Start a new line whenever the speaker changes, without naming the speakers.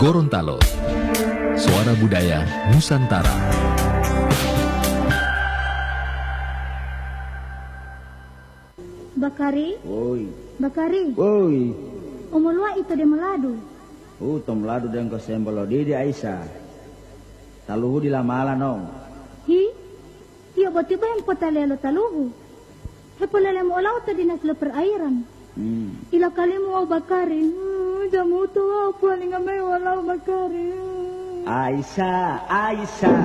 Gorontalo, suara budaya Nusantara.
Bakari?
Oi.
Bakari?
Oi.
Umulwa ito de malado.
Tom lado den ko sembolo di Aisyah. Taluhu di lamala nong.
Hi? Tiyo ba tiba yung patalelo taluhu? Hepalala mo olaw ta dinaslo perairan. Ila kali mo Bakari. Jamu to paling may walaw Bakari.
Aisyah, Aisyah.